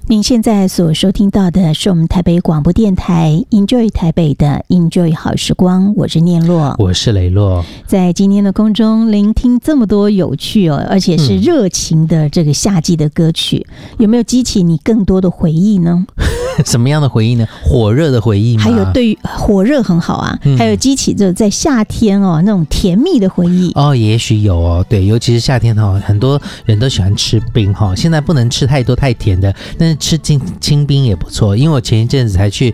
您现在所收听到的是我们台北广播电台 Enjoy 台北的 Enjoy 好时光，我是念洛， 我是雷洛。 在今天的空中聆听这么多有趣而且是热情的这个夏季的歌曲，有没有激起你更多的回忆呢？ 什么样的回忆呢？火热的回忆吗？ 还有对于火热很好啊，还有激起这在夏天那种甜蜜的回忆也许有对，尤其是夏天很多人都喜欢吃冰现在不能吃太多太甜的，但是吃清冰也不错。因为我前一阵子才去